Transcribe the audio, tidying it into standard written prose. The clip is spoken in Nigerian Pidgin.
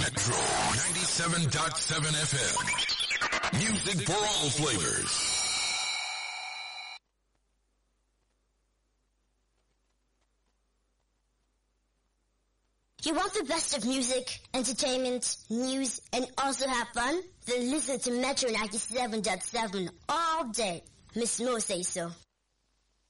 Metro 97.7 FM. Music for all flavors. You want the best of music, entertainment, news, and also have fun? Then listen to Metro 97.7 all day. Miss Mo say so.